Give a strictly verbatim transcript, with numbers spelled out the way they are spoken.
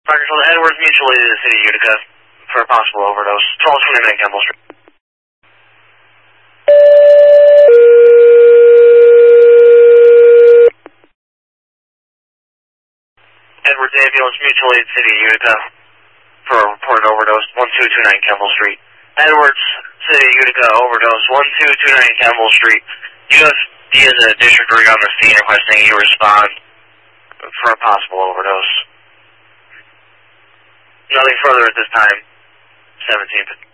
Fire Control to Edwards, mutual aid to the city of Utica for a possible overdose. twelve twenty-nine Campbell Street. Edwards Ambulance, mutual aid city of Utica for a reported overdose. one two two nine Campbell Street. Edwards, city of Utica, overdose. one two two nine Campbell Street. U F D is a district rig on the scene requesting you respond for a possible overdose. Nothing further at this time. seventeen.